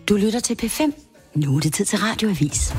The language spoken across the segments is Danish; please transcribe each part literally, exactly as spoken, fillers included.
Du lytter til P fem. Nu er det tid til Radioavis.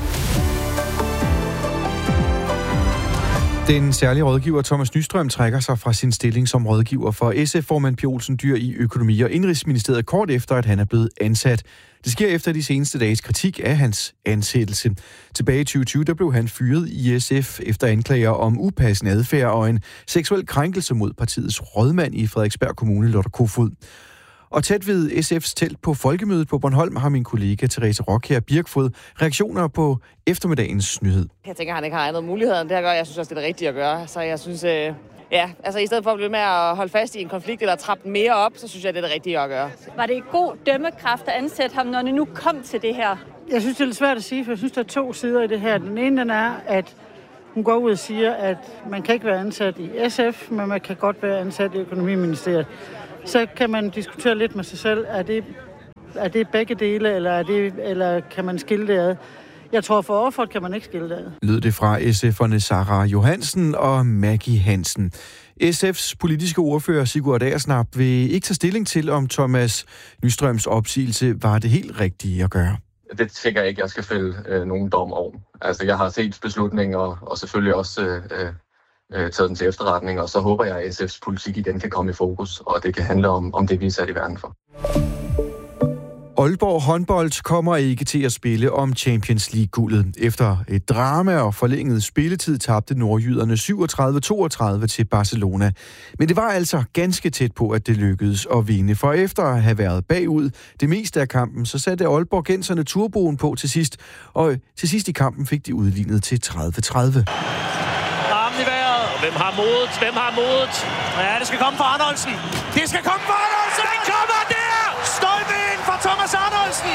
Den særlige rådgiver Thomas Nystrøm trækker sig fra sin stilling som rådgiver for S F-formand Pia Olsen Dyhr i Økonomi- og Indenrigsministeriet kort efter, at han er blevet ansat. Det sker efter de seneste dages kritik af hans ansættelse. Tilbage i tyve tyve der blev han fyret i S F efter anklager om upassende adfærd og en seksuel krænkelse mod partiets rådmand i Frederiksberg Kommune, Lotte Kofod. Og tæt ved S F's telt på Folkemødet på Bornholm har min kollega Therese Rockher Birkfod reaktioner på eftermiddagens nyhed. Jeg tænker, at han ikke har andet muligheder end det her gør. Jeg synes også, det er det rigtige at gøre. Så jeg synes, øh, ja, altså i stedet for at blive med at holde fast i en konflikt eller trappe den mere op, så synes jeg, det er det rigtige at gøre. Var det god dømmekraft at ansætte ham, når det nu kom til det her? Jeg synes, det er lidt svært at sige, for jeg synes, der er to sider i det her. Den ene den er, at hun går ud og siger, at man kan ikke være ansat i S F, men man kan godt være ansat i Økonomiministeriet. Så kan man diskutere lidt med sig selv, er det, er det begge dele, eller, er det, eller kan man skille det ad? Jeg tror, for offeret kan man ikke skille det ad. Lød det fra S F'erne Sarah Johansen og Maggie Hansen. S F's politiske ordfører Sigurd Agersnap vil ikke tage stilling til, om Thomas Nystrøms opsigelse var det helt rigtige at gøre. Det tænker jeg ikke, jeg skal fælde øh, nogen dom over. Altså, jeg har set beslutninger, og, og selvfølgelig også øh, øh, taget den til efterretning, og så håber jeg, at S F's politik igen kan komme i fokus, og det kan handle om, om det, vi er sat i verden for. Aalborg håndbold kommer ikke til at spille om Champions League-guldet. Efter et drama og forlænget spilletid tabte nordjyderne syvogtredive toogtredive til Barcelona. Men det var altså ganske tæt på, at det lykkedes at vinde. For efter at have været bagud det meste af kampen, så satte Aalborg-genserne turboen på til sidst. Og til sidst i kampen fik de udlignet til tredive tredive. Armen i vejret. Hvem har modet? Hvem har modet? Ja, det skal komme fra Arnoldsen. Det skal komme fra Arnoldsen! Den kommer der! Stolpe ind fra Thomas Arnoldsen!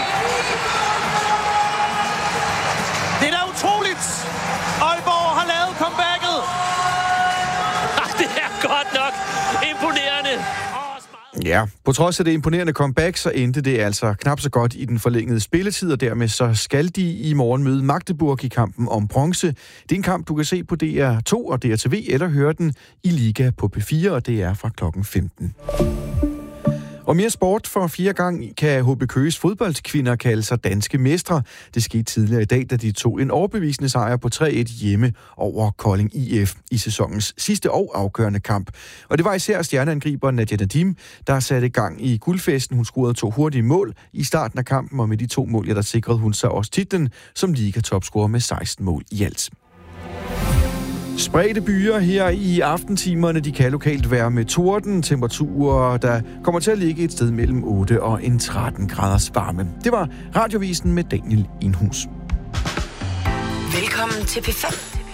Det er da utroligt! Aalborg har lavet comebacket! Ah, det er godt nok imponerende! Ja, på trods af det imponerende comeback, så endte det altså knap så godt i den forlængede spilletid, og dermed så skal de i morgen møde Magdeburg i kampen om bronze. Det er en kamp, du kan se på D R to og D R T V, eller høre den i Liga på P fire, og det er fra klokken femten. Og mere sport for fire gang kan H B Køges fodboldkvinder kalde sig danske mestre. Det skete tidligere i dag, da de tog en overbevisende sejr på tre et hjemme over Kolding I F i sæsonens sidste og afgørende kamp. Og det var især stjerneangriber Nadia Nadim, der satte gang i guldfesten. Hun scorede to hurtige mål i starten af kampen, og med de to mål, ja, der sikrede hun sig også titlen som liga-topscorer med seksten mål i alt. Spredte byer her i aftentimerne, de kan lokalt være med torden, temperaturer, der kommer til at ligge et sted mellem otte og en tretten graders varme. Det var Radiovisen med Daniel Inhus. Velkommen til P fem.